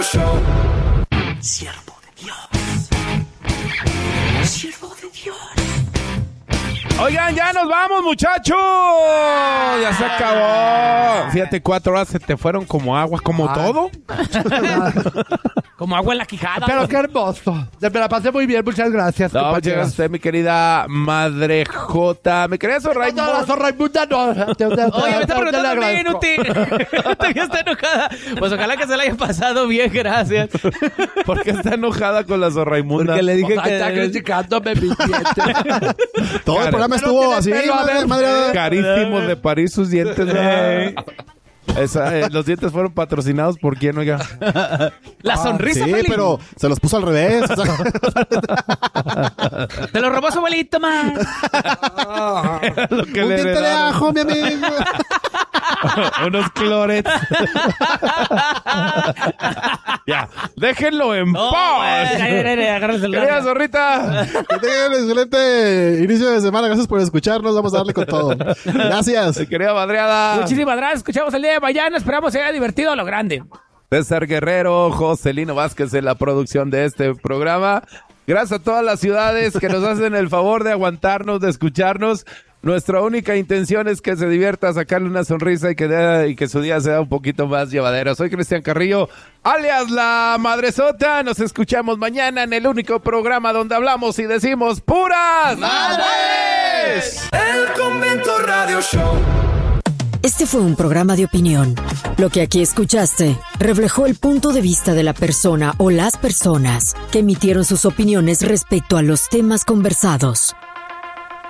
Siervo de Dios. Siervo de Dios. Oigan, ya nos vamos, muchachos. Ya se acabó. Fíjate, 4 horas se te fueron como agua, como todo. Como agua en la quijada. Pero qué hermoso. Me la pasé muy bien, muchas gracias. No, llegas usted, mi querida Madre J. Mi querida Sorraimunda. No, la Sorraimunda no. Oye, me está preguntando a mí, inútil. Todavía está enojada. Pues ojalá que se la haya pasado bien, gracias. ¿Por qué está enojada con la Sorraimunda? Porque le dije que... Está criticándome mis dientes. Todo el programa estuvo así, madre. Carísimos de París sus dientes, ¿no? Los dientes fueron patrocinados por quién, oiga. La sonrisa sí, feliz. Pero se los puso al revés. O sea. Se lo robó su abuelito, man. Un diente de ajo, mi amigo. Unos clorets. Ya, déjenlo en paz. Querida Zorrita. Que tengan un excelente inicio de semana. Gracias por escucharnos. Vamos a darle con todo. Gracias. Querida Madreada. Muchísimas gracias. Escuchamos el día de mañana. Esperamos que se haya divertido a lo grande. César Guerrero, Joselino Vázquez en la producción de este programa. Gracias a todas las ciudades que nos hacen el favor de aguantarnos, de escucharnos. Nuestra única intención es que se divierta, sacarle una sonrisa y que su día sea un poquito más llevadero. Soy Cristian Carrillo, alias La Madresota. Nos escuchamos mañana en el único programa donde hablamos y decimos puras madres. El Convento Radio Show. Este fue un programa de opinión. Lo que aquí escuchaste reflejó el punto de vista de la persona o las personas que emitieron sus opiniones respecto a los temas conversados.